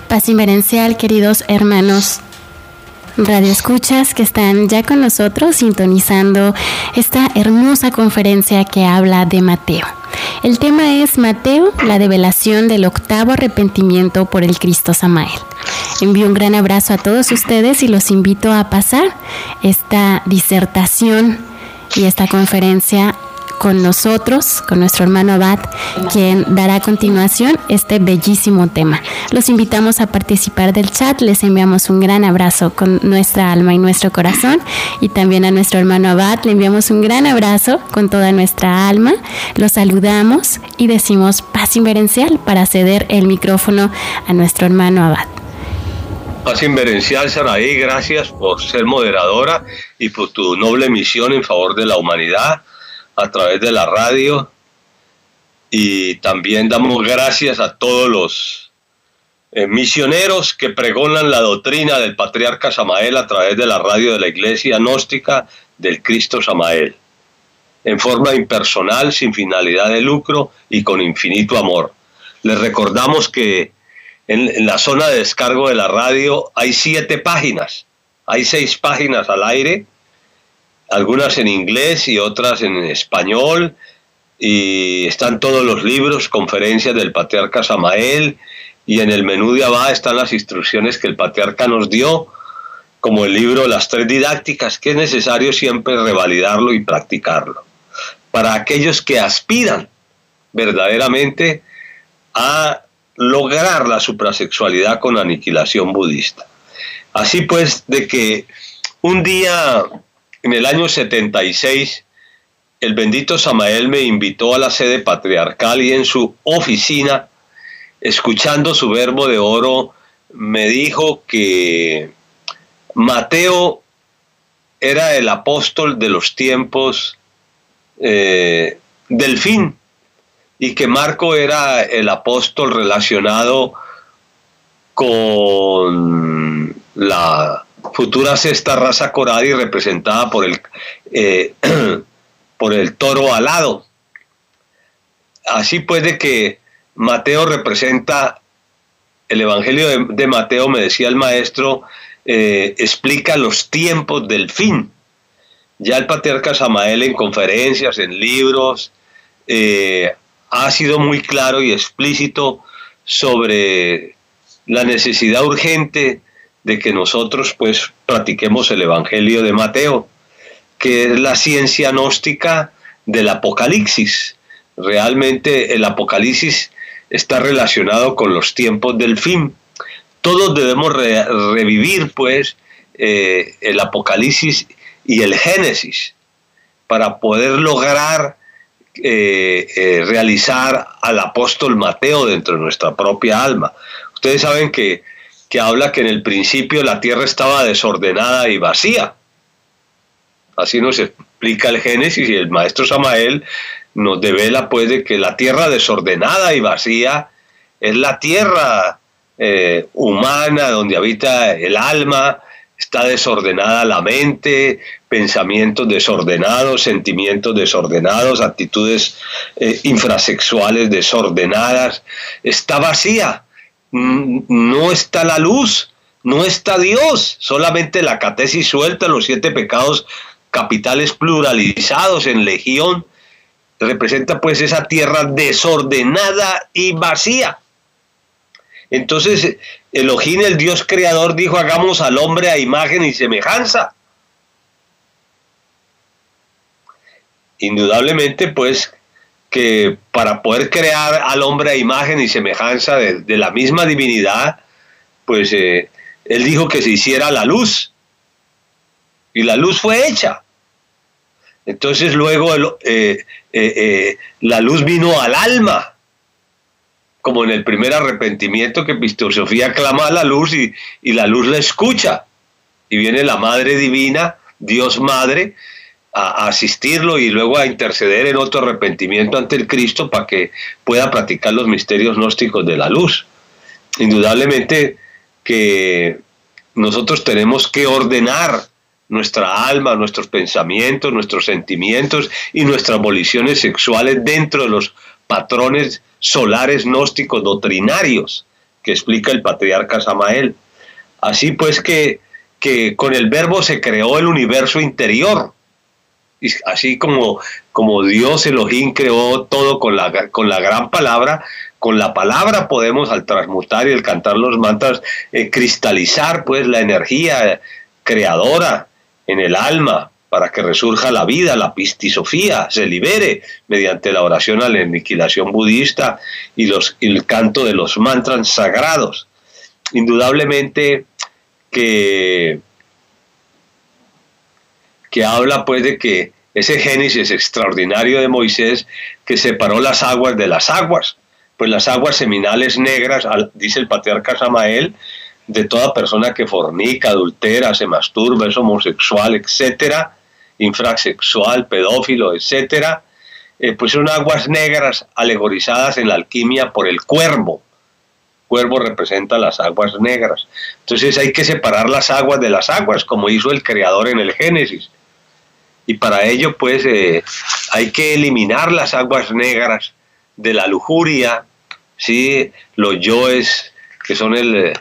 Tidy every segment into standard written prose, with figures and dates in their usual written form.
Paz inverencial, queridos hermanos radioescuchas que están ya con nosotros sintonizando esta hermosa conferencia que habla de Mateo. El tema es Mateo, la develación del octavo arrepentimiento por el Cristo Samael. Envío un gran abrazo a todos ustedes y los invito a pasar esta disertación y esta conferencia con nosotros, con nuestro hermano Abad, quien dará a continuación este bellísimo tema. Los invitamos a participar del chat, les enviamos un gran abrazo con nuestra alma y nuestro corazón, y también a nuestro hermano Abad le enviamos un gran abrazo con toda nuestra alma. Los saludamos y decimos paz inverencial para ceder el micrófono a nuestro hermano Abad. Paz inverencial, Saraí, gracias por ser moderadora y por tu noble misión en favor de la humanidad a través de la radio, y también damos gracias a todos los misioneros que pregonan la doctrina del patriarca Samael a través de la radio de la Iglesia Gnóstica del Cristo Samael, en forma impersonal, sin finalidad de lucro y con infinito amor. Les recordamos que en la zona de descargo de la radio hay 7 páginas, hay 6 páginas al aire, algunas en inglés y otras en español, y están todos los libros, conferencias del patriarca Samael, y en el menú de abajo están las instrucciones que el patriarca nos dio, como el libro Las 3 didácticas, que es necesario siempre revalidarlo y practicarlo, para aquellos que aspiran verdaderamente a lograr la suprasexualidad con aniquilación budista. Así pues, de que un día en el año 76, el bendito Samael me invitó a la sede patriarcal, y en su oficina, escuchando su verbo de oro, me dijo que Mateo era el apóstol de los tiempos del fin, y que Marco era el apóstol relacionado con la futura sexta raza Coradi, representada por el toro alado. Así pues, de que Mateo representa, el Evangelio de Mateo, me decía el maestro, explica los tiempos del fin. Ya el patriarca Samael en conferencias, en libros, ha sido muy claro y explícito sobre la necesidad urgente de que nosotros pues practiquemos el Evangelio de Mateo, que es la ciencia gnóstica del Apocalipsis. Realmente el Apocalipsis está relacionado con los tiempos del fin. Todos debemos revivir pues el Apocalipsis y el Génesis para poder lograr realizar al apóstol Mateo dentro de nuestra propia alma. Ustedes saben que habla que en el principio la tierra estaba desordenada y vacía. Así nos explica el Génesis, y el maestro Samael nos devela pues de que la tierra desordenada y vacía es la tierra humana donde habita el alma. Está desordenada la mente, pensamientos desordenados, sentimientos desordenados, actitudes infrasexuales desordenadas. Está vacía. No está la luz, no está Dios, solamente la catesis suelta, los 7 pecados capitales pluralizados en legión, representa pues esa tierra desordenada y vacía. Entonces Elohim, el Dios creador, dijo: hagamos al hombre a imagen y semejanza. Indudablemente pues que para poder crear al hombre a imagen y semejanza de la misma divinidad, pues él dijo que se hiciera la luz, y la luz fue hecha. Entonces luego la luz vino al alma, como en el primer arrepentimiento, que Epistosofía clama a la luz y la luz la escucha, y viene la Madre Divina, Dios Madre, a asistirlo y luego a interceder en otro arrepentimiento ante el Cristo para que pueda practicar los misterios gnósticos de la luz. Indudablemente que nosotros tenemos que ordenar nuestra alma, nuestros pensamientos, nuestros sentimientos y nuestras voliciones sexuales dentro de los patrones solares gnósticos doctrinarios que explica el patriarca Samael. Así pues que con el verbo se creó el universo interior. Y así como Dios Elohim creó todo con la gran palabra, con la palabra podemos, al transmutar y al cantar los mantras, cristalizar pues la energía creadora en el alma para que resurja la vida, la pistisofía, se libere mediante la oración a la aniquilación budista y el canto de los mantras sagrados. Indudablemente que habla pues de que ese Génesis extraordinario de Moisés que separó las aguas de las aguas, pues las aguas seminales negras, dice el patriarca Samael, de toda persona que fornica, adultera, se masturba, es homosexual, etcétera, infrasexual, pedófilo, etcétera, pues son aguas negras alegorizadas en la alquimia por el cuervo. Cuervo representa las aguas negras. Entonces hay que separar las aguas de las aguas, como hizo el Creador en el Génesis. Y para ello, pues, hay que eliminar las aguas negras de la lujuria, ¿sí? Los yoes, que son el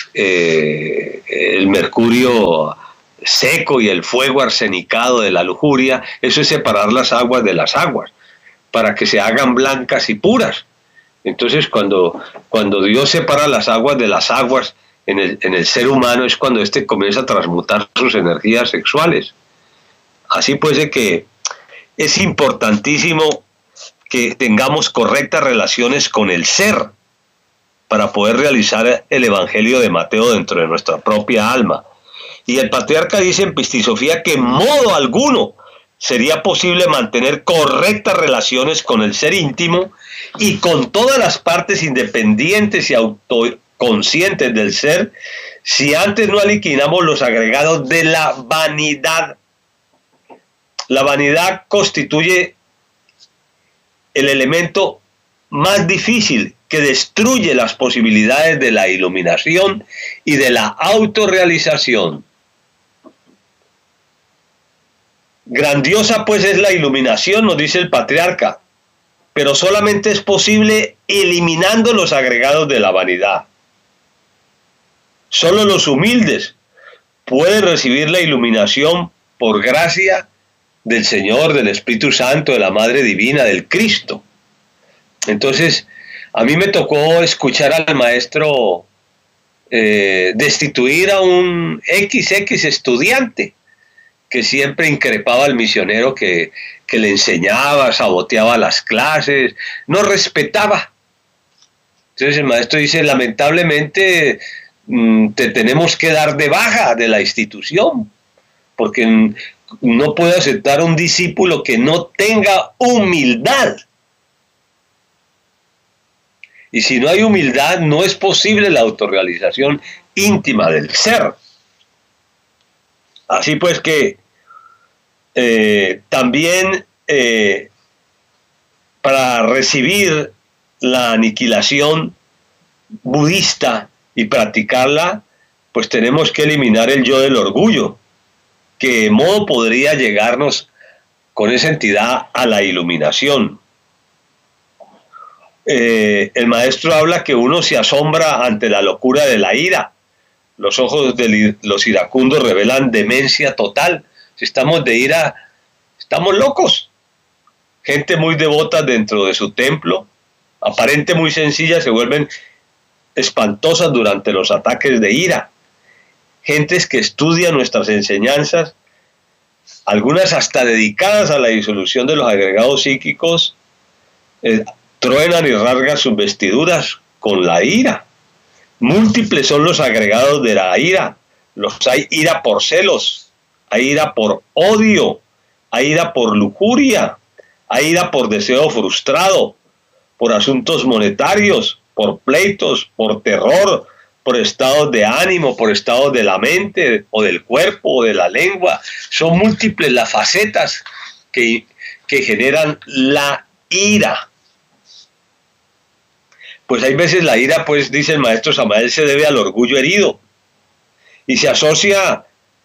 mercurio seco y el fuego arsenicado de la lujuria. Eso es separar las aguas de las aguas, para que se hagan blancas y puras. Entonces, cuando Dios separa las aguas de las aguas en el ser humano, es cuando éste comienza a transmutar sus energías sexuales. Así pues de que es importantísimo que tengamos correctas relaciones con el ser para poder realizar el Evangelio de Mateo dentro de nuestra propia alma. Y el patriarca dice en Pistisofía que en modo alguno sería posible mantener correctas relaciones con el ser íntimo y con todas las partes independientes y autoconscientes del ser si antes no aliquinamos los agregados de la vanidad. La vanidad constituye el elemento más difícil que destruye las posibilidades de la iluminación y de la autorrealización. Grandiosa pues es la iluminación, nos dice el patriarca, pero solamente es posible eliminando los agregados de la vanidad. Solo los humildes pueden recibir la iluminación por gracia del Señor, del Espíritu Santo, de la Madre Divina, del Cristo. Entonces, a mí me tocó escuchar al maestro destituir a un XX estudiante que siempre increpaba al misionero que le enseñaba, saboteaba las clases, no respetaba. Entonces el maestro dice, lamentablemente te tenemos que dar de baja de la institución, porque no puedo aceptar a un discípulo que no tenga humildad. Y si no hay humildad, no es posible la autorrealización íntima del ser. Así pues que también para recibir la aniquilación budista y practicarla, pues tenemos que eliminar el yo del orgullo, que de modo podría llegarnos con esa entidad a la iluminación. El maestro habla que uno se asombra ante la locura de la ira. Los ojos de los iracundos revelan demencia total. Si estamos de ira, estamos locos. Gente muy devota dentro de su templo, aparente muy sencilla, se vuelven espantosas durante los ataques de ira. Gentes que estudian nuestras enseñanzas, algunas hasta dedicadas a la disolución de los agregados psíquicos, truenan y rasgan sus vestiduras con la ira. Múltiples son los agregados de la ira. Hay ira por celos, hay ira por odio, hay ira por lujuria, hay ira por deseo frustrado, por asuntos monetarios, por pleitos, por terror, por estados de ánimo, por estados de la mente o del cuerpo o de la lengua. Son múltiples las facetas que generan la ira. Pues hay veces la ira, pues dice el maestro Samael, se debe al orgullo herido y se asocia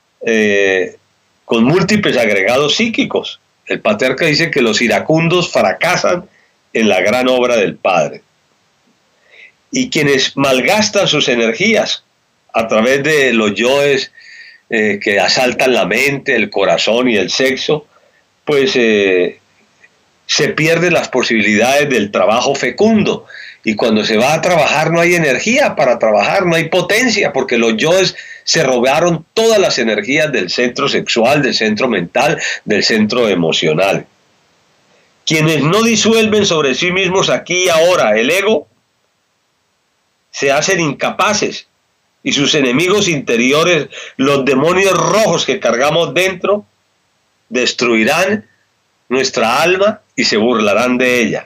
con múltiples agregados psíquicos. El patriarca dice que los iracundos fracasan en la gran obra del Padre. Y quienes malgastan sus energías a través de los yoes que asaltan la mente, el corazón y el sexo, pues se pierden las posibilidades del trabajo fecundo. Y cuando se va a trabajar no hay energía para trabajar, no hay potencia, porque los yoes se robaron todas las energías del centro sexual, del centro mental, del centro emocional. Quienes no disuelven sobre sí mismos aquí y ahora el ego, se hacen incapaces, y sus enemigos interiores, los demonios rojos que cargamos dentro, destruirán nuestra alma y se burlarán de ella.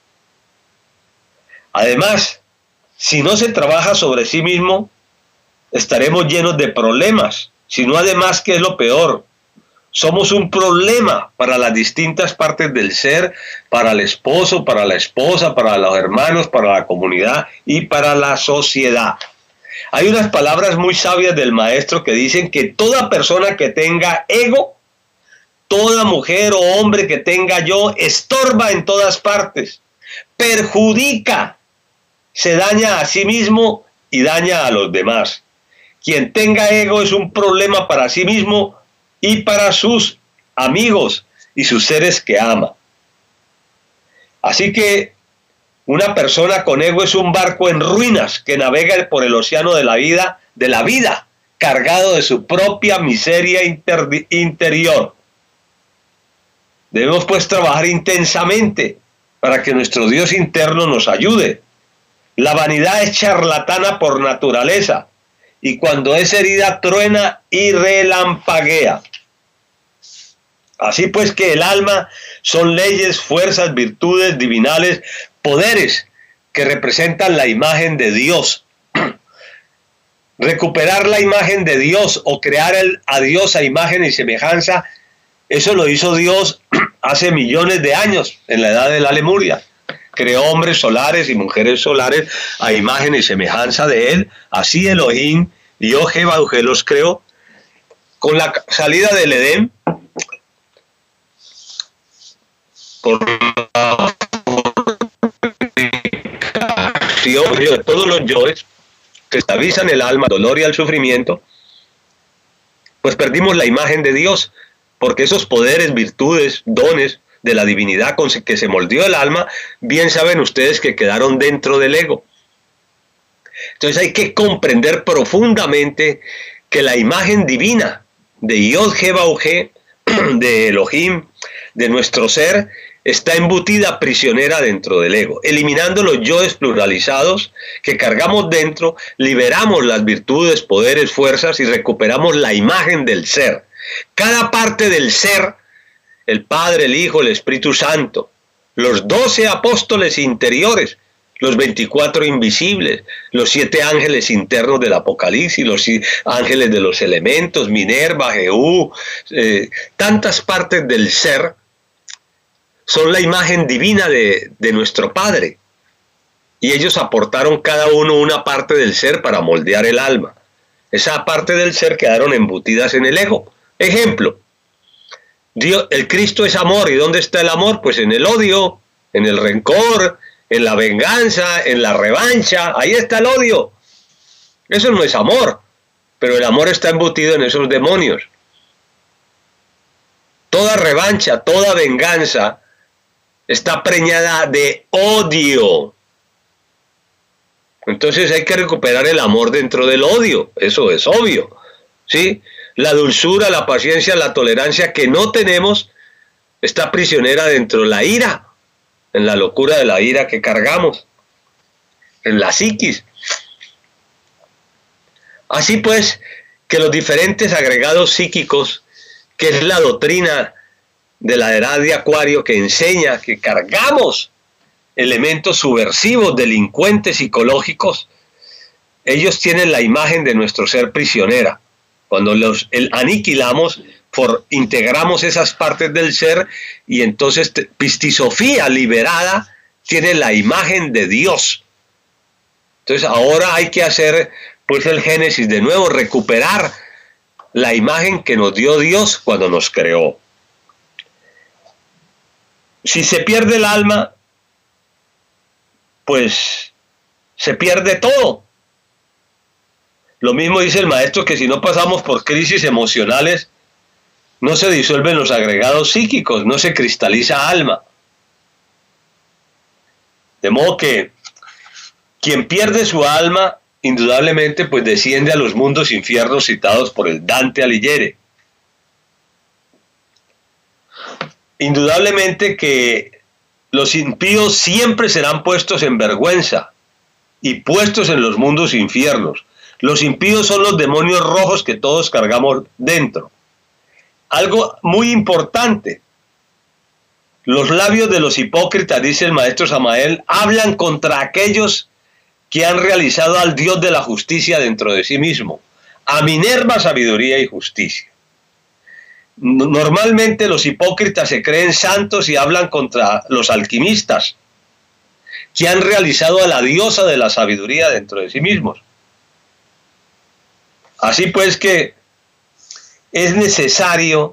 Además, si no se trabaja sobre sí mismo, estaremos llenos de problemas, sino además, que es lo peor, somos un problema para las distintas partes del ser, para el esposo, para la esposa, para los hermanos, para la comunidad y para la sociedad. Hay unas palabras muy sabias del maestro que dicen que toda persona que tenga ego, toda mujer o hombre que tenga yo, estorba en todas partes, perjudica, se daña a sí mismo y daña a los demás. Quien tenga ego es un problema para sí mismo y para sus amigos y sus seres que ama. Así que una persona con ego es un barco en ruinas que navega por el océano de la vida, cargado de su propia miseria interior. Debemos pues trabajar intensamente para que nuestro Dios interno nos ayude. La vanidad es charlatana por naturaleza, y cuando es herida truena y relampaguea. Así pues que el alma son leyes, fuerzas, virtudes divinales, poderes que representan la imagen de Dios. Recuperar la imagen de Dios o crear a Dios a imagen y semejanza, eso lo hizo Dios hace millones de años, en la edad de la Lemuria. Creó hombres solares y mujeres solares a imagen y semejanza de Él. Así Elohim, Dios Jehová los creó. Con la salida del Edén, por la de todos los yoes que estabilizan el alma, el dolor y el sufrimiento, pues perdimos la imagen de Dios, porque esos poderes, virtudes, dones de la divinidad con que se moldeó el alma, bien saben ustedes que quedaron dentro del ego. Entonces hay que comprender profundamente que la imagen divina de Yod He, de Elohim, de nuestro ser, está embutida prisionera dentro del ego. Eliminando los yoes pluralizados que cargamos dentro, liberamos las virtudes, poderes, fuerzas y recuperamos la imagen del ser. Cada parte del ser, el Padre, el Hijo, el Espíritu Santo, los 12 apóstoles interiores, los 24 invisibles, los 7 ángeles internos del Apocalipsis, los ángeles de los elementos, Minerva, Jehú, tantas partes del ser, son la imagen divina de nuestro Padre. Y ellos aportaron cada uno una parte del ser para moldear el alma. Esa parte del ser quedaron embutidas en el ego. Ejemplo, Dios, el Cristo es amor. ¿Y dónde está el amor? Pues en el odio, en el rencor, en la venganza, en la revancha. Ahí está el odio. Eso no es amor, pero el amor está embutido en esos demonios. Toda revancha, toda venganza está preñada de odio. Entonces hay que recuperar el amor dentro del odio. Eso es obvio, ¿sí? La dulzura, la paciencia, la tolerancia que no tenemos está prisionera dentro de la ira, en la locura de la ira que cargamos, en la psiquis. Así pues, que los diferentes agregados psíquicos, que es la doctrina de la edad de Acuario, que enseña que cargamos elementos subversivos, delincuentes psicológicos, ellos tienen la imagen de nuestro ser prisionera. Cuando los aniquilamos, integramos esas partes del ser y entonces pistisofía liberada tiene la imagen de Dios. Entonces ahora hay que hacer pues el génesis de nuevo, recuperar la imagen que nos dio Dios cuando nos creó. Si se pierde el alma, pues se pierde todo. Lo mismo dice el maestro, que si no pasamos por crisis emocionales, no se disuelven los agregados psíquicos, no se cristaliza alma. De modo que quien pierde su alma, indudablemente, pues desciende a los mundos infiernos citados por el Dante Alighieri. Indudablemente que los impíos siempre serán puestos en vergüenza y puestos en los mundos infiernos. Los impíos son los demonios rojos que todos cargamos dentro. Algo muy importante: los labios de los hipócritas, dice el maestro Samael, hablan contra aquellos que han realizado al Dios de la justicia dentro de sí mismo, a Minerva sabiduría y justicia. Normalmente los hipócritas se creen santos y hablan contra los alquimistas, que han realizado a la diosa de la sabiduría dentro de sí mismos. Así pues que es necesario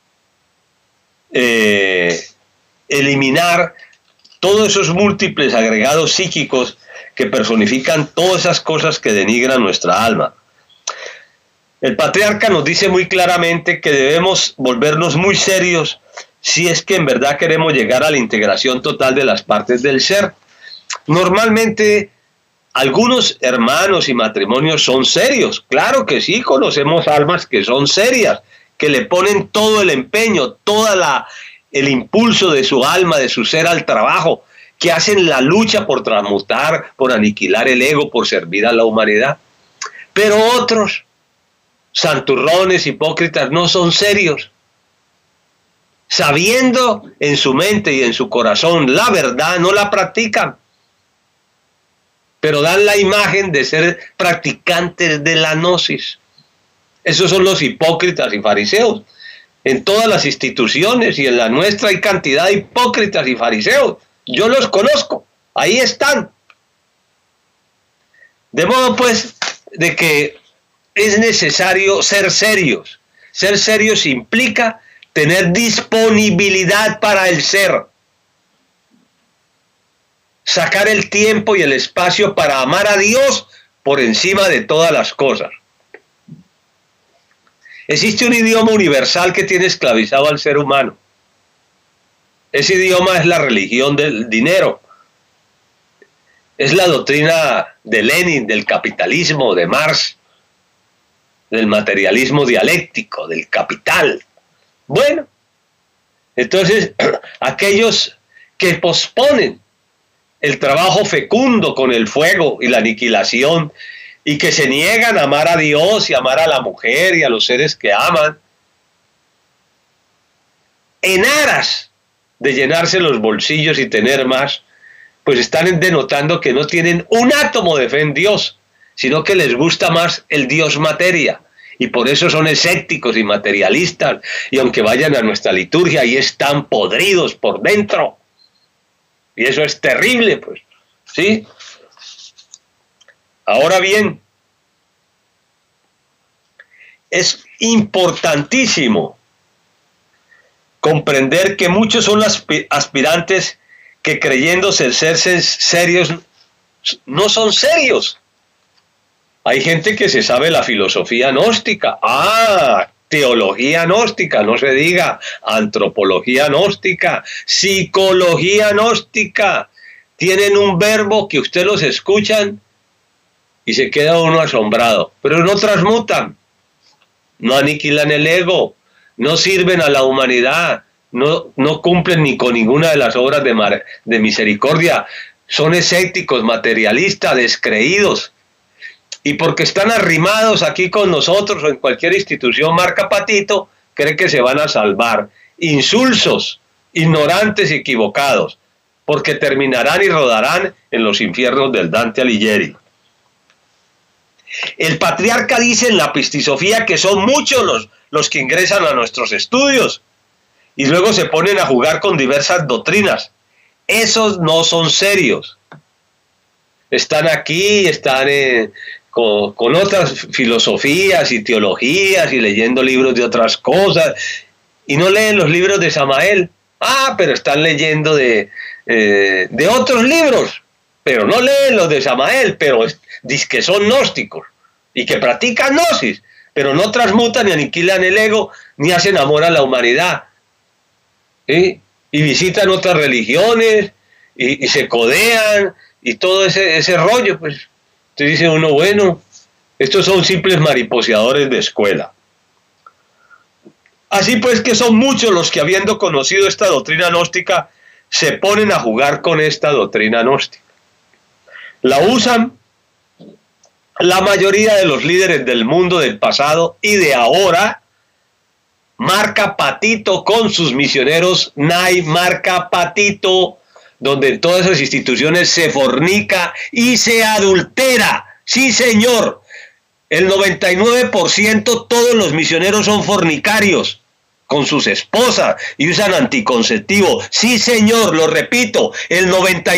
eliminar todos esos múltiples agregados psíquicos que personifican todas esas cosas que denigran nuestra alma. El patriarca nos dice muy claramente que debemos volvernos muy serios si es que en verdad queremos llegar a la integración total de las partes del ser. Normalmente algunos hermanos y matrimonios son serios, claro que sí, conocemos almas que son serias, que le ponen todo el empeño, el impulso de su alma, de su ser al trabajo, que hacen la lucha por transmutar, por aniquilar el ego, por servir a la humanidad. Pero otros, santurrones, hipócritas, no son serios. Sabiendo en su mente y en su corazón la verdad, no la practican, pero dan la imagen de ser practicantes de la gnosis. Esos son los hipócritas y fariseos. En todas las instituciones y en la nuestra hay cantidad de hipócritas y fariseos. Yo los conozco, ahí están. De modo pues de que es necesario ser serios. Ser serios implica tener disponibilidad para el ser. Sacar el tiempo y el espacio para amar a Dios por encima de todas las cosas. Existe un idioma universal que tiene esclavizado al ser humano. Ese idioma es la religión del dinero. Es la doctrina de Lenin, del capitalismo, de Marx, del materialismo dialéctico, del capital. Bueno, entonces aquellos que posponen el trabajo fecundo con el fuego y la aniquilación y que se niegan a amar a Dios y amar a la mujer y a los seres que aman, en aras de llenarse los bolsillos y tener más, pues están denotando que no tienen un átomo de fe en Dios, sino que les gusta más el Dios materia, y por eso son escépticos y materialistas, y aunque vayan a nuestra liturgia, ahí están podridos por dentro, y eso es terrible, pues, ¿sí? Ahora bien, es importantísimo comprender que muchos son los aspirantes que creyéndose ser serios, no son serios. Hay gente que se sabe la filosofía gnóstica, teología gnóstica, no se diga, antropología gnóstica, psicología gnóstica. Tienen un verbo que usted los escuchan y se queda uno asombrado, pero no transmutan, no aniquilan el ego, no sirven a la humanidad, no cumplen ni con ninguna de las obras de misericordia, son escépticos, materialistas, descreídos, y porque están arrimados aquí con nosotros o en cualquier institución marca patito, creen que se van a salvar, insulsos, ignorantes y equivocados, porque terminarán y rodarán en los infiernos del Dante Alighieri. El patriarca dice en la Pistisofía que son muchos los que ingresan a nuestros estudios y luego se ponen a jugar con diversas doctrinas. Esos no son serios. Están aquí, están con otras filosofías y teologías y leyendo libros de otras cosas y no leen los libros de Samael. Pero están leyendo de otros libros. pero no leen los de Samael, pero dicen que son gnósticos y que practican gnosis, pero no transmutan ni aniquilan el ego, ni hacen amor a la humanidad, ¿sí? Y visitan otras religiones, y se codean, y todo ese rollo, pues. Entonces dice uno, bueno, estos son simples mariposeadores de escuela. Así pues que son muchos los que, habiendo conocido esta doctrina gnóstica, se ponen a jugar con esta doctrina gnóstica. La usan la mayoría de los líderes del mundo del pasado y de ahora. Marca patito con sus misioneros NAI, marca patito, donde en todas esas instituciones se fornica y se adultera. Sí, señor, el 99% todos los misioneros son fornicarios con sus esposas y usan anticonceptivo. Sí, señor, lo repito, el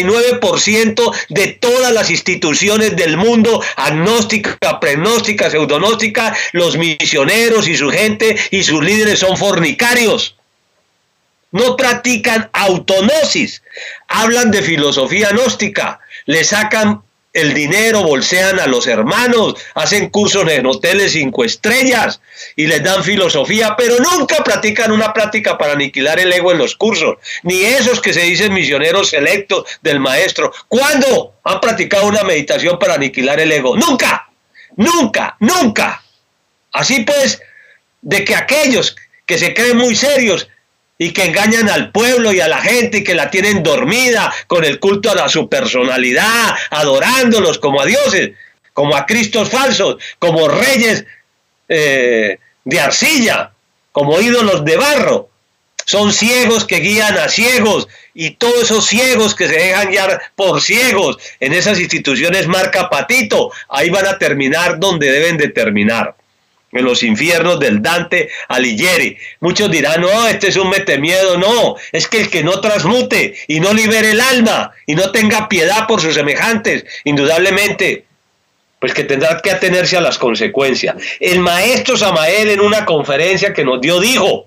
99% de todas las instituciones del mundo, agnóstica, pregnóstica, pseudognóstica, los misioneros y su gente y sus líderes son fornicarios. No practican autognosis, hablan de filosofía gnóstica, le sacan el dinero, bolsean a los hermanos, hacen cursos en hoteles 5 estrellas y les dan filosofía, pero nunca practican una práctica para aniquilar el ego en los cursos, ni esos que se dicen misioneros selectos del maestro. ¿Cuándo han practicado una meditación para aniquilar el ego? Nunca, nunca, nunca. Así pues, de que aquellos que se creen muy serios y que engañan al pueblo y a la gente y que la tienen dormida con el culto a su personalidad, adorándolos como a dioses, como a cristos falsos, como reyes de arcilla, como ídolos de barro. Son ciegos que guían a ciegos, y todos esos ciegos que se dejan guiar por ciegos en esas instituciones marca patito, ahí van a terminar donde deben de terminar, en los infiernos del Dante Alighieri. Muchos dirán, no, este es un metemiedo. No, es que el que no transmute y no libere el alma y no tenga piedad por sus semejantes, indudablemente, pues que tendrá que atenerse a las consecuencias. El maestro Samael, en una conferencia que nos dio, dijo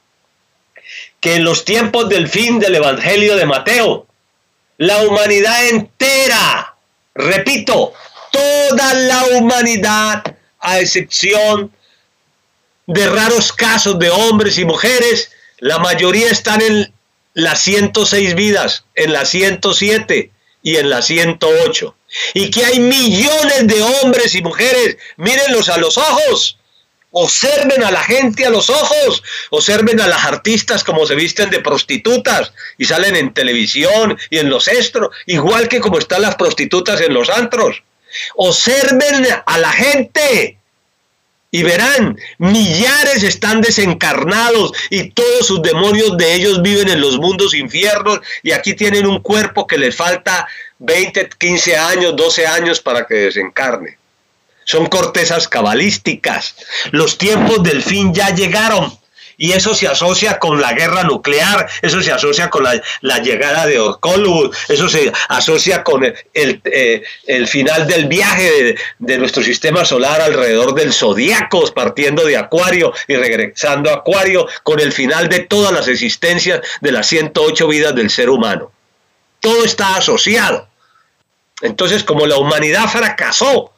que en los tiempos del fin del Evangelio de Mateo, la humanidad entera, repito, toda la humanidad, a excepción de raros casos de hombres y mujeres, la mayoría están en las 106 vidas, en las 107 y en las 108. Y que hay millones de hombres y mujeres, mírenlos a los ojos, observen a la gente a los ojos, observen a las artistas como se visten de prostitutas y salen en televisión y en los estros, igual que como están las prostitutas en los antros. Observen a la gente y verán, millares están desencarnados y todos sus demonios de ellos viven en los mundos infiernos, y aquí tienen un cuerpo que les falta 20, 15 años, 12 años para que desencarne. Son cortezas cabalísticas. Los tiempos del fin ya llegaron. Y eso se asocia con la guerra nuclear, eso se asocia con la llegada de Orcolubus, eso se asocia con el final del viaje de nuestro sistema solar alrededor del zodíaco, partiendo de Acuario y regresando a Acuario, con el final de todas las existencias de las 108 vidas del ser humano. Todo está asociado. Entonces, como la humanidad fracasó,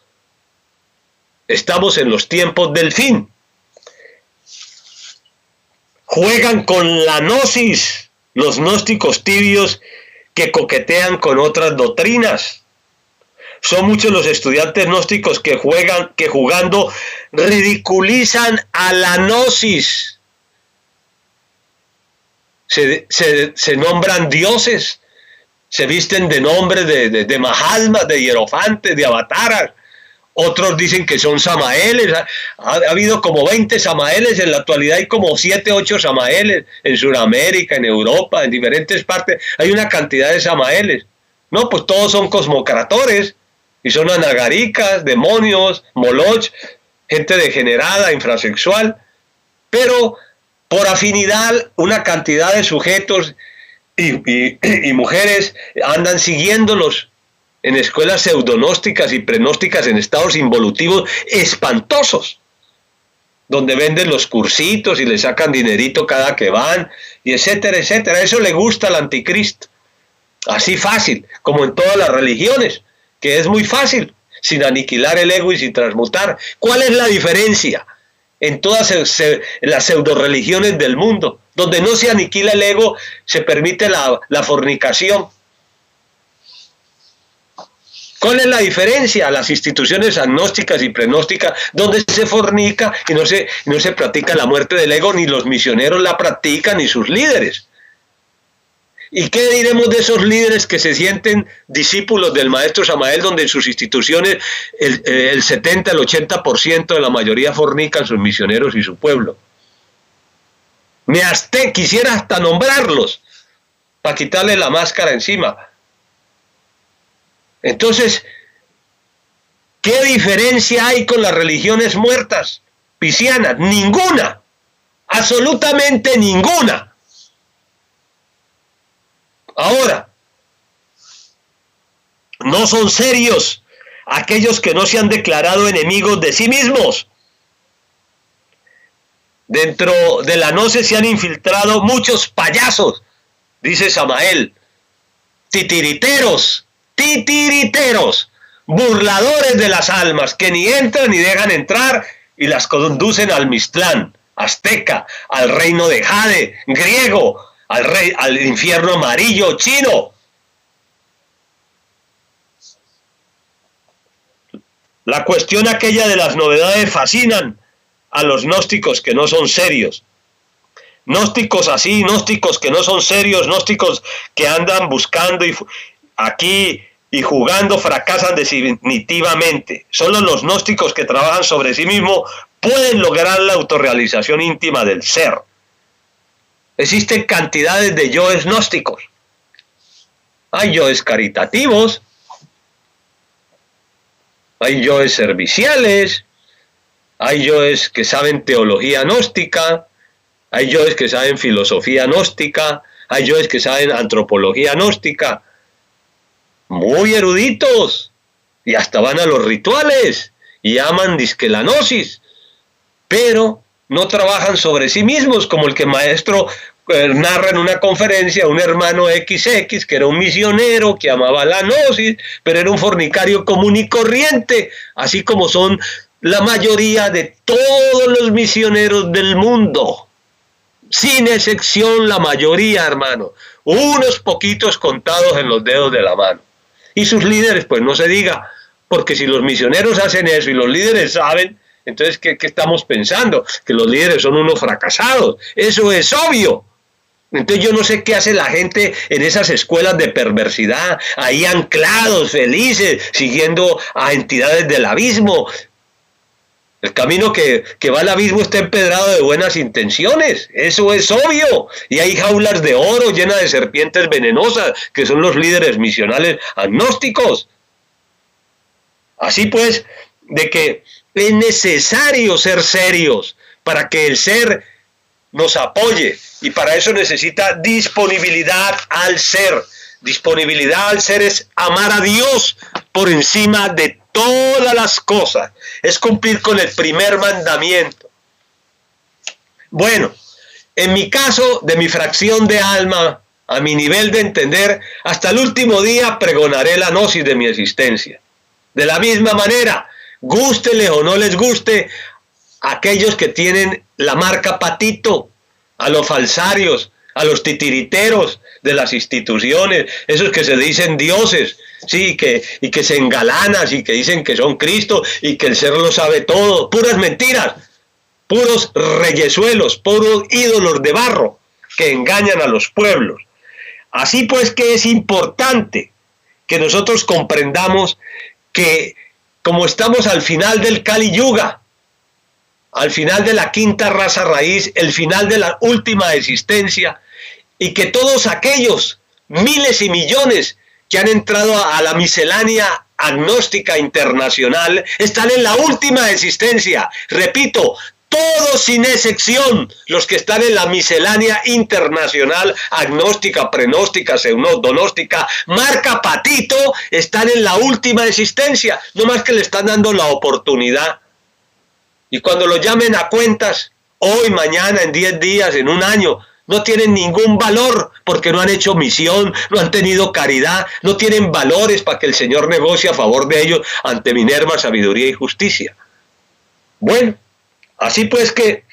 estamos en los tiempos del fin. Juegan con la gnosis, los gnósticos tibios que coquetean con otras doctrinas. Son muchos los estudiantes gnósticos que jugando ridiculizan a la gnosis. Se nombran dioses, se visten de nombres de Mahatmas, de hierofantes, de avataras. Otros dicen que son Samaeles. Ha habido como 20 Samaeles, en la actualidad hay como 7, 8 Samaeles en Sudamérica, en Europa, en diferentes partes. Hay una cantidad de Samaeles. No, pues todos son cosmocratores y son anagaricas, demonios, moloch, gente degenerada, infrasexual. Pero por afinidad, una cantidad de sujetos y mujeres andan siguiéndolos en escuelas pseudognósticas y prenósticas en estados involutivos espantosos, donde venden los cursitos y le sacan dinerito cada que van, y etcétera, etcétera. Eso le gusta al anticristo. Así fácil, como en todas las religiones, que es muy fácil, sin aniquilar el ego y sin transmutar. ¿Cuál es la diferencia en todas las pseudo-religiones del mundo? Donde no se aniquila el ego, se permite la fornicación. ¿Cuál es la diferencia? Las instituciones agnósticas y prenósticas, donde se fornica y no se practica la muerte del ego, ni los misioneros la practican, ni sus líderes. ¿Y qué diremos de esos líderes que se sienten discípulos del maestro Samael, donde en sus instituciones el 70, el 80% de la mayoría fornican sus misioneros y su pueblo? Quisiera hasta nombrarlos para quitarle la máscara encima. Entonces, ¿qué diferencia hay con las religiones muertas piscianas? Ninguna, absolutamente ninguna. Ahora, no son serios aquellos que no se han declarado enemigos de sí mismos. Dentro de la gnosis se han infiltrado muchos payasos, dice Samael, titiriteros, burladores de las almas, que ni entran ni dejan entrar y las conducen al Mixtlán, azteca, al reino de Jade, griego, al infierno amarillo, chino. La cuestión aquella de las novedades fascinan a los gnósticos que no son serios. Gnósticos así, gnósticos que no son serios, gnósticos que andan buscando aquí y jugando, fracasan definitivamente. Solo los gnósticos que trabajan sobre sí mismos pueden lograr la autorrealización íntima del ser. Existen cantidades de yoes gnósticos. Hay yoes caritativos, hay yoes serviciales, hay yoes que saben teología gnóstica, hay yoes que saben filosofía gnóstica, hay yoes que saben antropología gnóstica, muy eruditos, y hasta van a los rituales, y aman disque la gnosis, pero no trabajan sobre sí mismos, como el que maestro narra en una conferencia, un hermano XX, que era un misionero, que amaba la gnosis, pero era un fornicario común y corriente, así como son la mayoría de todos los misioneros del mundo, sin excepción la mayoría, hermano, unos poquitos contados en los dedos de la mano. Y sus líderes, pues no se diga, porque si los misioneros hacen eso y los líderes saben, entonces ¿qué estamos pensando? Que los líderes son unos fracasados. Eso es obvio. Entonces yo no sé qué hace la gente en esas escuelas de perversidad, ahí anclados, felices, siguiendo a entidades del abismo. El camino que va al abismo está empedrado de buenas intenciones, eso es obvio. Y hay jaulas de oro llenas de serpientes venenosas, que son los líderes misionales agnósticos. Así pues, de que es necesario ser serios para que el ser nos apoye, y para eso necesita disponibilidad al ser. Disponibilidad al ser es amar a Dios por encima de todas las cosas, es cumplir con el primer mandamiento. Bueno, en mi caso, de mi fracción de alma, a mi nivel de entender, hasta el último día pregonaré la gnosis de mi existencia. De la misma manera, gústele o no les guste, aquellos que tienen la marca patito, a los falsarios, a los titiriteros de las instituciones, esos que se dicen dioses, sí, y que se engalanan y que dicen que son Cristo y que el ser lo sabe todo, puras mentiras, puros reyesuelos, puros ídolos de barro que engañan a los pueblos. Así pues que es importante que nosotros comprendamos que como estamos al final del Kali Yuga, al final de la quinta raza raíz, el final de la última existencia, y que todos aquellos miles y millones que han entrado a la miscelánea agnóstica internacional están en la última existencia. Repito, todos sin excepción, los que están en la miscelánea internacional agnóstica, prenóstica, pseudonóstica, marca patito, están en la última existencia, no más que le están dando la oportunidad. Y cuando lo llamen a cuentas, hoy, mañana, en 10 días, en un año, no tienen ningún valor porque no han hecho misión, no han tenido caridad, no tienen valores para que el Señor negocie a favor de ellos ante Minerva, sabiduría y justicia. Bueno, así pues que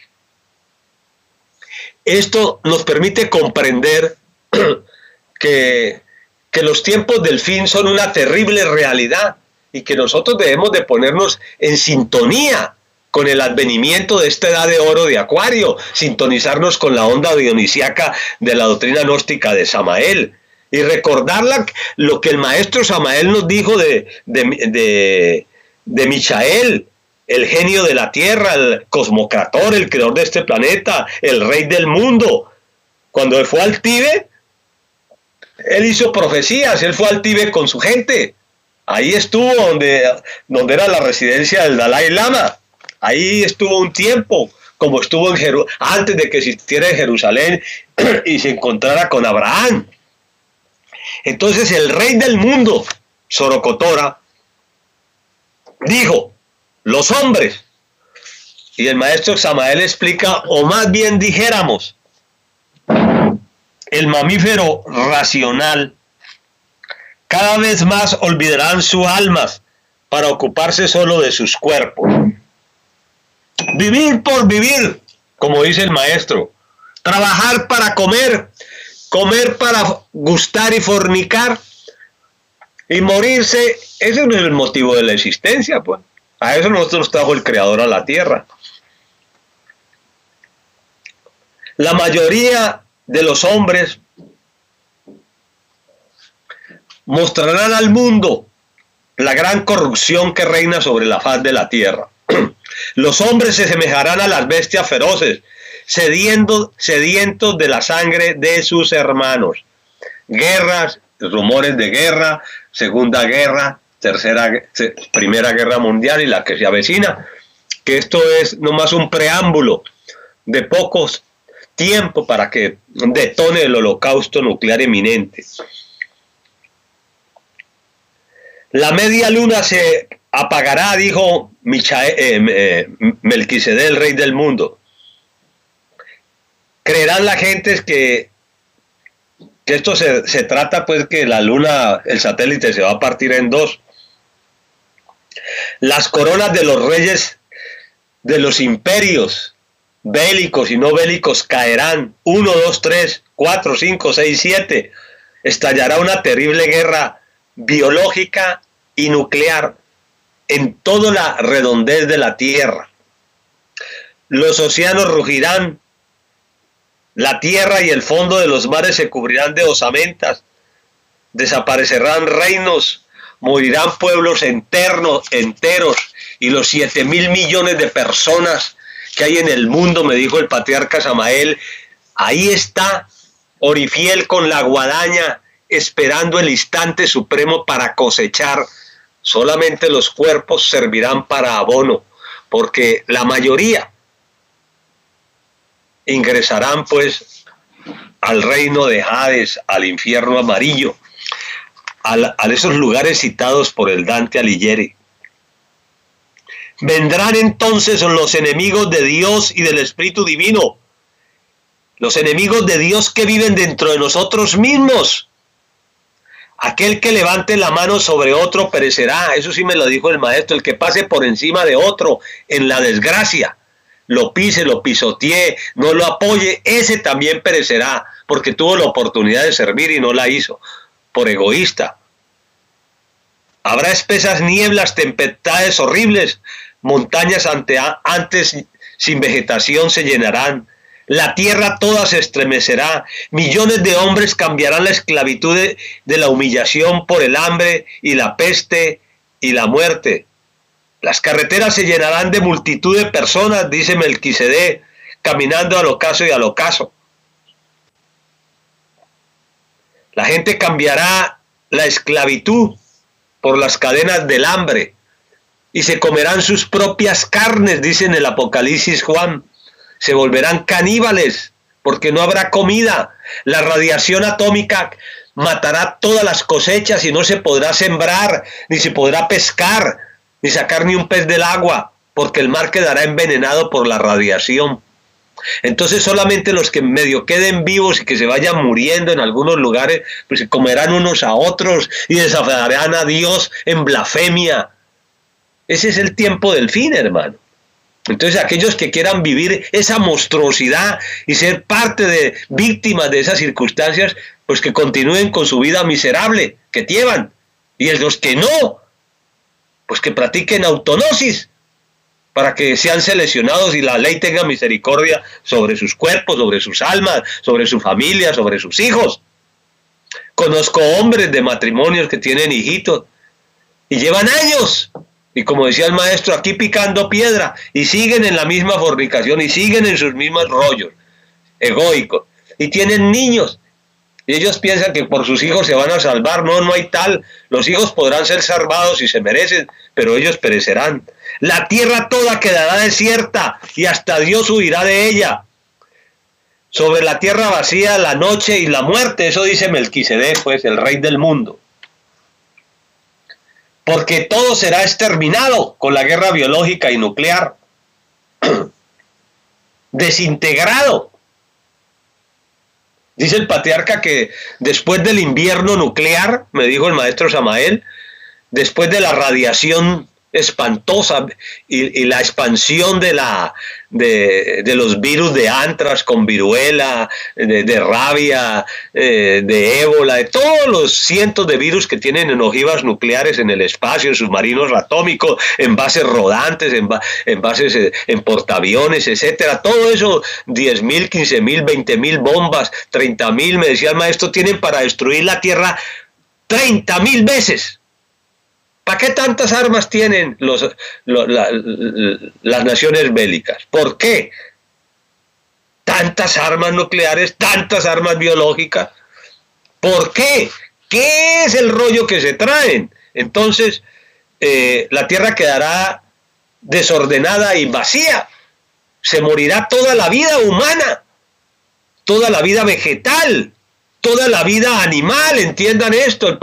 esto nos permite comprender que los tiempos del fin son una terrible realidad y que nosotros debemos de ponernos en sintonía con el advenimiento de esta edad de oro de Acuario, sintonizarnos con la onda dionisíaca de la doctrina gnóstica de Samael y recordar lo que el maestro Samael nos dijo de Michael, el genio de la tierra, el cosmocrator, el creador de este planeta, el rey del mundo. Cuando él fue al Tíbet, él hizo profecías, él fue al Tíbet con su gente. Ahí estuvo donde era la residencia del Dalai Lama. Ahí estuvo un tiempo, como estuvo antes de que existiera en Jerusalén y se encontrara con Abraham. Entonces el rey del mundo, Sorocotora, dijo, los hombres, y el maestro Samael explica, o más bien dijéramos, el mamífero racional, cada vez más olvidarán sus almas para ocuparse solo de sus cuerpos. Vivir por vivir, como dice el maestro. Trabajar para comer, comer para gustar y fornicar, y morirse. Ese no es el motivo de la existencia, pues. A eso nosotros trajo el Creador a la tierra. La mayoría de los hombres mostrarán al mundo la gran corrupción que reina sobre la faz de la tierra. Los hombres se semejarán a las bestias feroces, sedientos de la sangre de sus hermanos. Guerras, rumores de guerra, segunda guerra, primera guerra mundial y la que se avecina, que esto es nomás un preámbulo de pocos tiempo para que detone el holocausto nuclear inminente. La media luna se apagará, dijo Melquisedec, el rey del mundo. Creerán las gentes que esto se trata pues que la luna, el satélite se va a partir en dos. Las coronas de los reyes de los imperios bélicos y no bélicos caerán. 1, 2, 3, 4, 5, 6, 7. Estallará una terrible guerra biológica y nuclear en toda la redondez de la tierra. Los océanos rugirán, la tierra y el fondo de los mares se cubrirán de osamentas, desaparecerán reinos, morirán pueblos enteros, y los 7.000 millones de personas que hay en el mundo, me dijo el patriarca Samael, ahí está Orifiel con la guadaña, esperando el instante supremo para cosechar. Solamente los cuerpos servirán para abono, porque la mayoría ingresarán pues al reino de Hades, al infierno amarillo, a esos lugares citados por el Dante Alighieri. Vendrán entonces los enemigos de Dios y del Espíritu Divino, los enemigos de Dios que viven dentro de nosotros mismos. Aquel que levante la mano sobre otro perecerá, eso sí me lo dijo el maestro, el que pase por encima de otro en la desgracia, lo pise, lo pisotee, no lo apoye, ese también perecerá, porque tuvo la oportunidad de servir y no la hizo, por egoísta. Habrá espesas nieblas, tempestades horribles, montañas antes sin vegetación se llenarán, la tierra toda se estremecerá, millones de hombres cambiarán la esclavitud de la humillación por el hambre y la peste y la muerte. Las carreteras se llenarán de multitud de personas, dice Melquisedec, caminando al ocaso y al ocaso. La gente cambiará la esclavitud por las cadenas del hambre y se comerán sus propias carnes, dice en el Apocalipsis Juan. Se volverán caníbales porque no habrá comida. La radiación atómica matará todas las cosechas y no se podrá sembrar, ni se podrá pescar, ni sacar ni un pez del agua, porque el mar quedará envenenado por la radiación. Entonces solamente los que medio queden vivos y que se vayan muriendo en algunos lugares, pues se comerán unos a otros y desafiarán a Dios en blasfemia. Ese es el tiempo del fin, hermano. Entonces aquellos que quieran vivir esa monstruosidad y ser parte de víctimas de esas circunstancias, pues que continúen con su vida miserable que llevan. Y los que no, pues que practiquen autognosis, para que sean seleccionados y la ley tenga misericordia sobre sus cuerpos, sobre sus almas, sobre su familia, sobre sus hijos. Conozco hombres de matrimonios que tienen hijitos y llevan años, y como decía el maestro, aquí picando piedra, y siguen en la misma fornicación, y siguen en sus mismos rollos egoicos, y tienen niños, y ellos piensan que por sus hijos se van a salvar. No, no hay tal. Los hijos podrán ser salvados si se merecen, pero ellos perecerán. La tierra toda quedará desierta y hasta Dios huirá de ella. Sobre la tierra vacía la noche y la muerte, eso dice Melquisedec, pues el rey del mundo. Porque todo será exterminado con la guerra biológica y nuclear. Desintegrado. Dice el patriarca que después del invierno nuclear, me dijo el maestro Samael, después de la radiación espantosa y la expansión de los virus de antrax con viruela, de rabia, de ébola, de todos los cientos de virus que tienen en ojivas nucleares en el espacio, en submarinos atómicos, en bases rodantes, en bases, en portaaviones, etcétera. Todo eso, 10.000, 15.000, 20.000 bombas, 30.000, me decía el maestro, tienen para destruir la Tierra 30.000 veces. ¿Para qué tantas armas tienen las naciones bélicas? ¿Por qué? Tantas armas nucleares, tantas armas biológicas. ¿Por qué? ¿Qué es el rollo que se traen? Entonces, la Tierra quedará desordenada y vacía. Se morirá toda la vida humana, toda la vida vegetal, toda la vida animal, entiendan esto,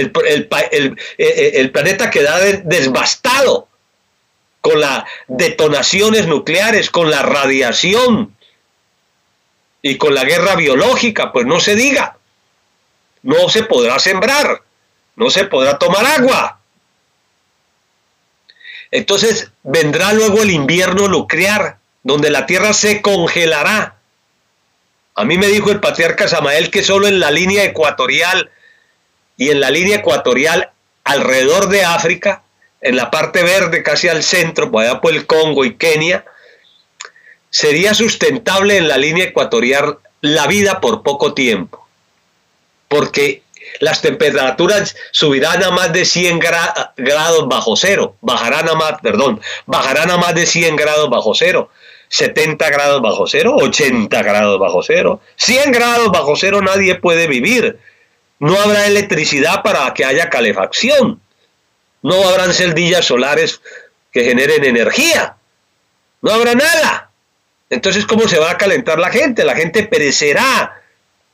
el planeta queda devastado con las detonaciones nucleares, con la radiación y con la guerra biológica, pues no se diga. No se podrá sembrar, no se podrá tomar agua. Entonces vendrá luego el invierno nuclear, donde la Tierra se congelará. A mí me dijo el patriarca Samael que solo en la línea ecuatorial y en la línea ecuatorial alrededor de África, en la parte verde casi al centro, por allá por el Congo y Kenia, sería sustentable en la línea ecuatorial la vida por poco tiempo, porque las temperaturas subirán a más de 100 grados bajo cero, bajarán a más de 100 grados bajo cero. 70 grados bajo cero, 80 grados bajo cero, 100 grados bajo cero nadie puede vivir. No habrá electricidad para que haya calefacción. No habrán celdillas solares que generen energía. No habrá nada. Entonces, ¿cómo se va a calentar la gente? La gente perecerá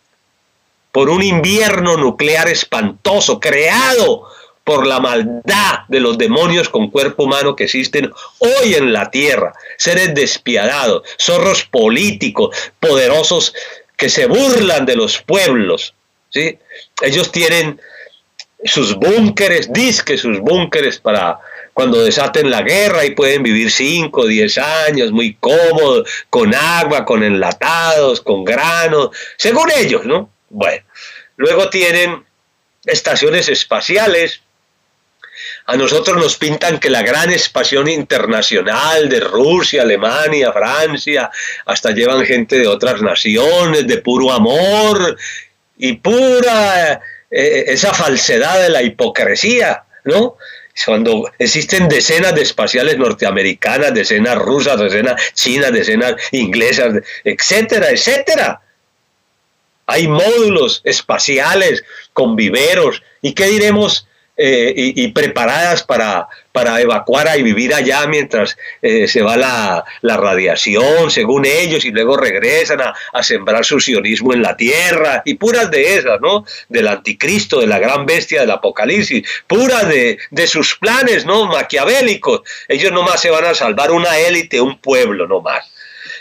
por un invierno nuclear espantoso, creado por la maldad de los demonios con cuerpo humano que existen hoy en la tierra, seres despiadados, zorros políticos, poderosos que se burlan de los pueblos, ¿sí? Ellos tienen sus búnkeres, sus búnkeres para cuando desaten la guerra y pueden vivir 5, 10 años muy cómodos, con agua, con enlatados, con granos, según ellos, ¿no? Bueno, luego tienen estaciones espaciales. A nosotros nos pintan que la gran expansión internacional de Rusia, Alemania, Francia, hasta llevan gente de otras naciones, de puro amor y pura esa falsedad de la hipocresía, ¿no? Cuando existen decenas de espaciales norteamericanas, decenas rusas, decenas chinas, decenas inglesas, etcétera, etcétera. Hay módulos espaciales con viveros. ¿Y qué diremos? Y preparadas para evacuar y vivir allá mientras se va la radiación, según ellos, y luego regresan a sembrar su sionismo en la tierra, y puras de esas, ¿no? Del anticristo, de la gran bestia del apocalipsis, puras de sus planes, ¿no? Maquiavélicos. Ellos nomás se van a salvar una élite, un pueblo nomás.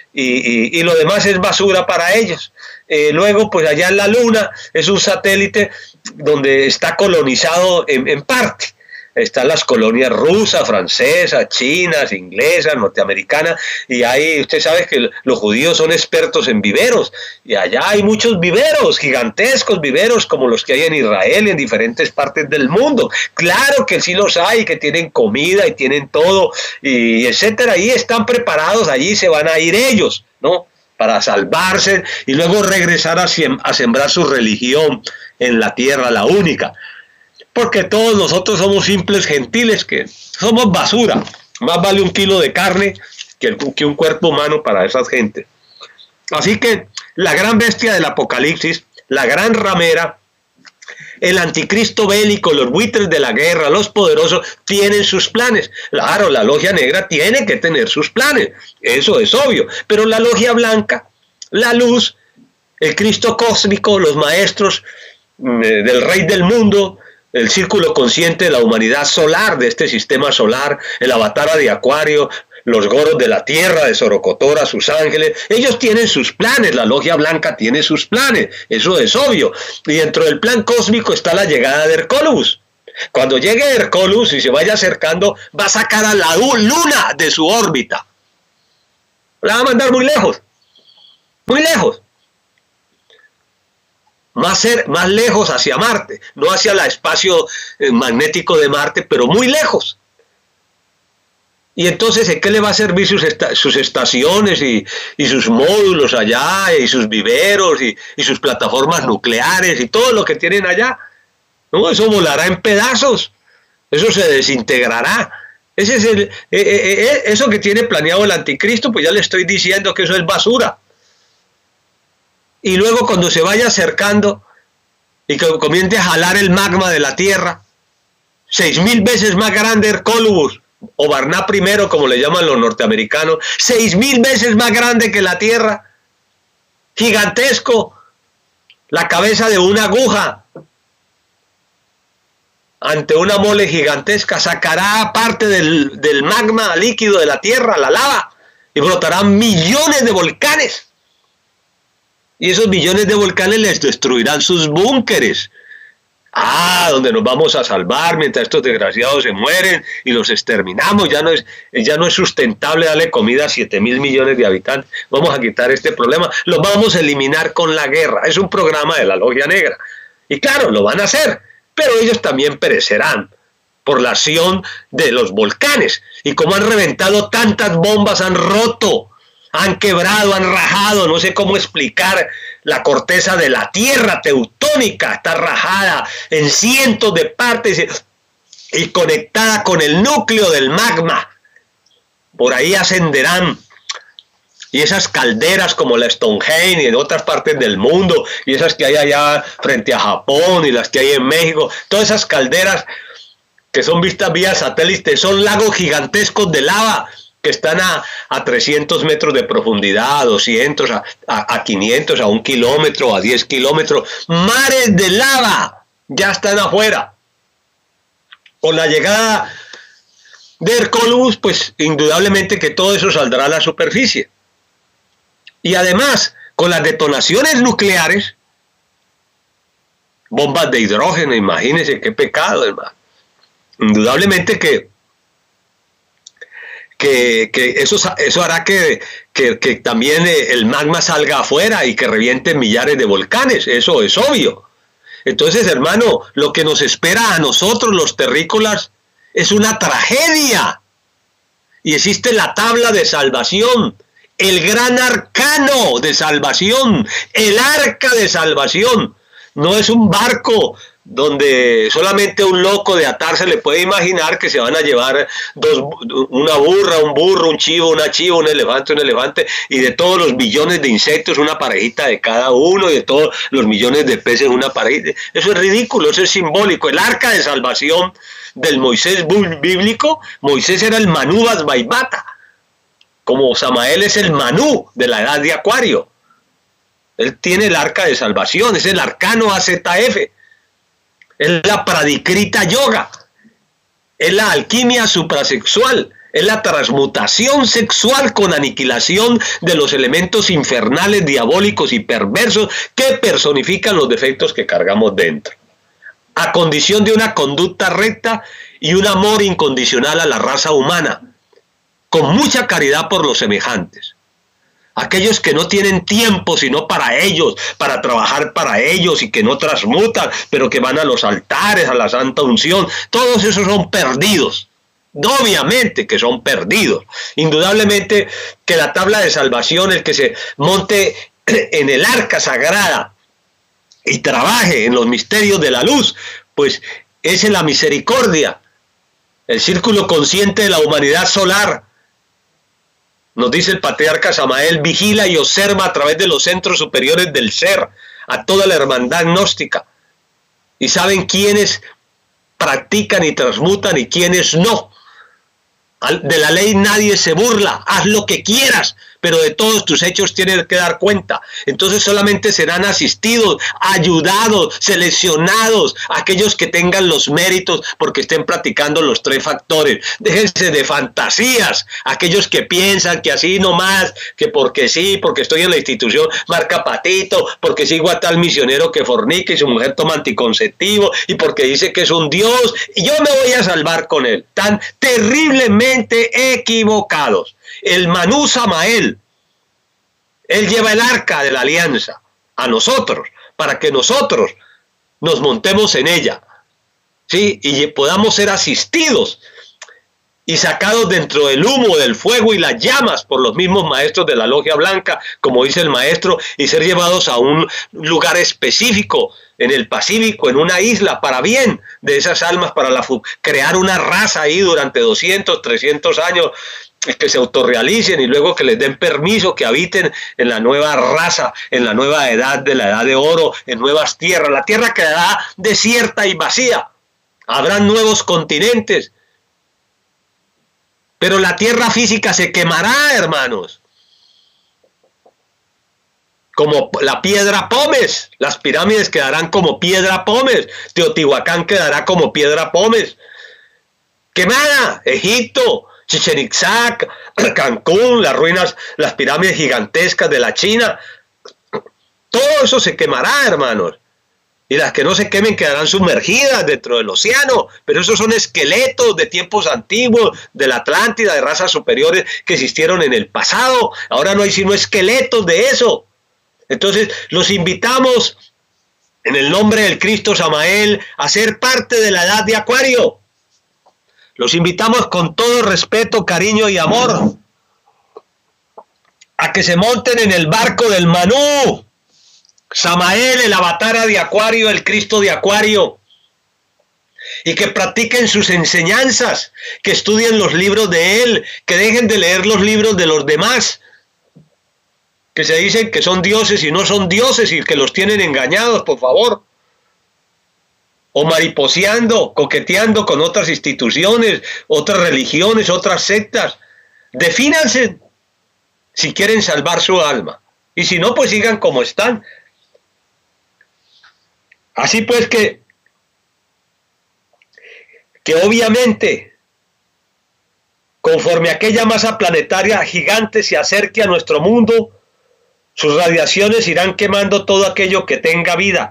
y lo demás es basura para ellos. Luego, pues allá en la Luna es un satélite donde está colonizado en parte. Están las colonias rusas, francesas, chinas, inglesas, norteamericanas, y ahí usted sabe que los judíos son expertos en viveros, y allá hay muchos viveros, gigantescos viveros como los que hay en Israel y en diferentes partes del mundo. Claro que sí los hay, que tienen comida y tienen todo, y etcétera, ahí están preparados, allí se van a ir ellos, ¿no?, para salvarse y luego regresar a sembrar su religión en la tierra, la única. Porque todos nosotros somos simples gentiles, que somos basura. Más vale un kilo de carne que un cuerpo humano para esas gentes. Así que la gran bestia del Apocalipsis, la gran ramera, el anticristo bélico, los buitres de la guerra, los poderosos, tienen sus planes. Claro, la logia negra tiene que tener sus planes, eso es obvio. Pero la logia blanca, la luz, el Cristo cósmico, los maestros del Rey del mundo, el círculo consciente de la humanidad solar, de este sistema solar, el avatar de Acuario, los goros de la tierra, de Sorocotora, sus ángeles, ellos tienen sus planes, la logia blanca tiene sus planes, eso es obvio. Y dentro del plan cósmico está la llegada de Hercólubus. Cuando llegue Hercólubus y se vaya acercando, va a sacar a la luna de su órbita. La va a mandar muy lejos, muy lejos. Más lejos hacia Marte, no hacia el espacio magnético de Marte, pero muy lejos. Y entonces, ¿en qué le va a servir sus estaciones y sus módulos allá, y sus viveros y sus plataformas nucleares y todo lo que tienen allá? No, eso volará en pedazos, eso se desintegrará. Ese es eso que tiene planeado el anticristo, pues ya le estoy diciendo que eso es basura. Y luego cuando se vaya acercando y que comience a jalar el magma de la tierra, 6.000 veces más grande Hercólubus, o Barná I, como le llaman los norteamericanos, 6.000 veces más grande que la tierra, gigantesco, la cabeza de una aguja, ante una mole gigantesca, sacará parte del magma líquido de la tierra, la lava, y brotarán millones de volcanes. Y esos millones de volcanes les destruirán sus búnkeres. Donde nos vamos a salvar mientras estos desgraciados se mueren y los exterminamos. Ya no es sustentable darle comida a 7.000 millones de habitantes. Vamos a quitar este problema. Lo vamos a eliminar con la guerra. Es un programa de la logia negra. Y claro, lo van a hacer, pero ellos también perecerán por la acción de los volcanes. Y como han reventado tantas bombas, han roto, han quebrado, han rajado, no sé cómo explicar, la corteza de la tierra teutónica, está rajada en cientos de partes y conectada con el núcleo del magma. Por ahí ascenderán. Y esas calderas como la Stonehenge y en otras partes del mundo, y esas que hay allá frente a Japón y las que hay en México, todas esas calderas que son vistas vía satélite, son lagos gigantescos de lava que están a 300 metros de profundidad, a 200, a 500, a 1 kilómetro, a 10 kilómetros. Mares de lava ya están afuera. Con la llegada de Hercólubus, pues indudablemente que todo eso saldrá a la superficie. Y además, con las detonaciones nucleares, bombas de hidrógeno, imagínense qué pecado, hermano. Indudablemente que eso hará que también el magma salga afuera y que revienten millares de volcanes, eso es obvio. Entonces, hermano, lo que nos espera a nosotros los terrícolas es una tragedia. Y existe la tabla de salvación, el gran arcano de salvación, el arca de salvación. No es un barco donde solamente un loco de atar se le puede imaginar que se van a llevar una burra, un burro, un chivo, una chiva, un elefante, y de todos los millones de insectos una parejita de cada uno, y de todos los millones de peces una parejita. Eso es ridículo, eso es simbólico. El arca de salvación del Moisés bíblico, Moisés era el Manú Basbaibata, como Samael es el Manú de la edad de Acuario. Él tiene el arca de salvación, es el arcano AZF. Es la pradikrita yoga, es la alquimia suprasexual, Es la transmutación sexual con aniquilación de los elementos infernales, diabólicos y perversos que personifican los defectos que cargamos dentro, a condición de una conducta recta y un amor incondicional a la raza humana, con mucha caridad por los semejantes. Aquellos que no tienen tiempo sino para ellos, para trabajar para ellos y que no transmutan, pero que van a los altares, a la santa unción, todos esos son perdidos. Obviamente que son perdidos. Indudablemente que la tabla de salvación, el que se monte en el arca sagrada y trabaje en los misterios de la luz, pues es en la misericordia, el círculo consciente de la humanidad solar. Nos dice el patriarca Samael: vigila y observa a través de los centros superiores del ser a toda la hermandad gnóstica, y saben quiénes practican y transmutan y quiénes no. De la ley nadie se burla, haz lo que quieras, pero de todos tus hechos tienes que dar cuenta. Entonces solamente serán asistidos, ayudados, seleccionados aquellos que tengan los méritos porque estén practicando los 3 factores. Déjense de fantasías, aquellos que piensan que así nomás, que porque sí, porque estoy en la institución marca patito, porque sigo a tal misionero que fornica y su mujer toma anticonceptivo, y porque dice que es un Dios y yo me voy a salvar con él. Tan terriblemente equivocados. El Manú Samael, él lleva el arca de la alianza a nosotros, para que nosotros nos montemos en ella, ¿sí? Y podamos ser asistidos y sacados dentro del humo, del fuego y las llamas por los mismos maestros de la logia blanca, como dice el maestro, y ser llevados a un lugar específico en el Pacífico, en una isla, para bien de esas almas, para crear una raza ahí durante 200, 300 años, que se autorrealicen y luego que les den permiso, que habiten en la nueva raza, en la nueva edad de la edad de oro, en nuevas tierras. La tierra quedará desierta y vacía, habrán nuevos continentes, pero la tierra física se quemará, hermanos, como la piedra pómez. Las pirámides quedarán como piedra pómez, Teotihuacán quedará como piedra pómez, quemada. Egipto, Chichén Itzá, Cancún, las ruinas, las pirámides gigantescas de la China, todo eso se quemará, hermanos. Y las que no se quemen quedarán sumergidas dentro del océano, pero esos son esqueletos de tiempos antiguos, de la Atlántida, de razas superiores que existieron en el pasado. Ahora no hay sino esqueletos de eso. Entonces los invitamos en el nombre del Cristo Samael a ser parte de la edad de Acuario. Los invitamos con todo respeto, cariño y amor a que se monten en el barco del Manú Samael, el avatar de Acuario, el Cristo de Acuario, y que practiquen sus enseñanzas, que estudien los libros de él, que dejen de leer los libros de los demás, que se dicen que son dioses y no son dioses y que los tienen engañados, por favor. O mariposeando, coqueteando con otras instituciones, otras religiones, otras sectas. Defínanse si quieren salvar su alma. Y si no, pues sigan como están. Así pues que obviamente, conforme aquella masa planetaria gigante se acerque a nuestro mundo, sus radiaciones irán quemando todo aquello que tenga vida.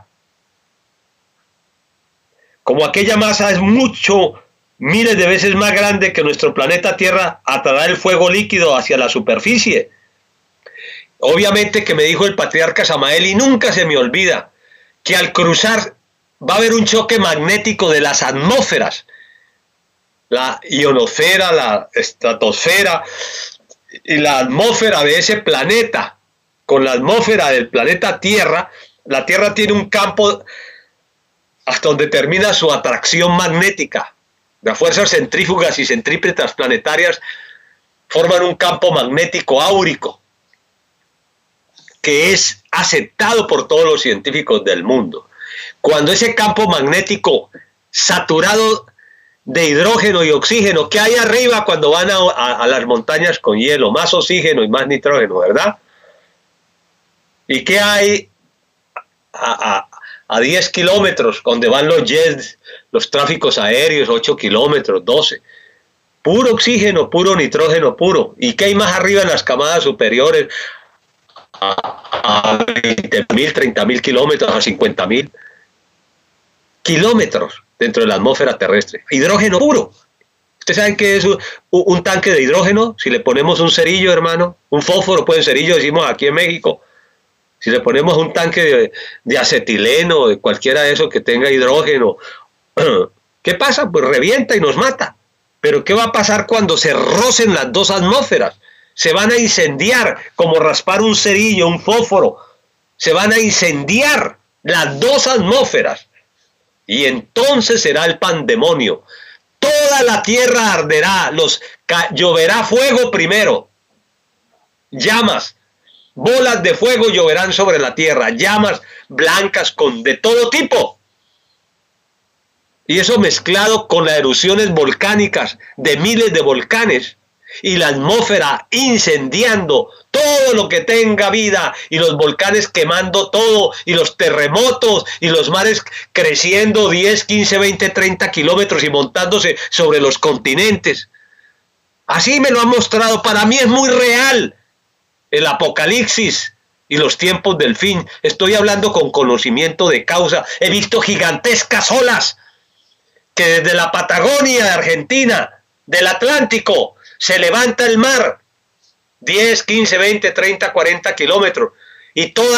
Como aquella masa es miles de veces más grande que nuestro planeta Tierra, atraerá el fuego líquido hacia la superficie. Obviamente que me dijo el patriarca Samael, y nunca se me olvida, que al cruzar va a haber un choque magnético de las atmósferas, la ionosfera, la estratosfera y la atmósfera de ese planeta, con la atmósfera del planeta Tierra. La Tierra tiene un campo hasta donde termina su atracción magnética. Las fuerzas centrífugas y centrípetas planetarias forman un campo magnético áurico que es aceptado por todos los científicos del mundo. Cuando ese campo magnético saturado de hidrógeno y oxígeno que hay arriba cuando van a las montañas con hielo, más oxígeno y más nitrógeno, ¿verdad? ¿Y qué hay a 10 kilómetros donde van los jets, los tráficos aéreos, 8 kilómetros, 12? puro oxígeno, puro nitrógeno puro. ¿Y qué hay más arriba en las camadas superiores? A 20.000, 30.000 kilómetros, a 50.000 kilómetros dentro de la atmósfera terrestre. Hidrógeno puro. ¿Ustedes saben qué es un tanque de hidrógeno? Si le ponemos un cerillo, hermano, un fósforo, pues cerillo decimos aquí en México. Si le ponemos un tanque de acetileno, de cualquiera de esos que tenga hidrógeno, ¿qué pasa? Pues revienta y nos mata. Pero ¿qué va a pasar cuando se rocen las dos atmósferas? Se van a incendiar, como raspar un cerillo, un fósforo. Se van a incendiar las dos atmósferas. Y entonces será el pandemonio. Toda la tierra arderá, lloverá fuego primero. Llamas, bolas de fuego lloverán sobre la tierra, llamas blancas de todo tipo. Y eso mezclado con las erupciones volcánicas de miles de volcanes y la atmósfera incendiando todo lo que tenga vida y los volcanes quemando todo y los terremotos y los mares creciendo 10, 15, 20, 30 kilómetros y montándose sobre los continentes. Así me lo han mostrado. Para mí es muy real el apocalipsis y los tiempos del fin. Estoy hablando con conocimiento de causa. He visto gigantescas olas que desde la Patagonia de Argentina, del Atlántico, se levanta el mar 10, 15, 20, 30, 40 kilómetros y toda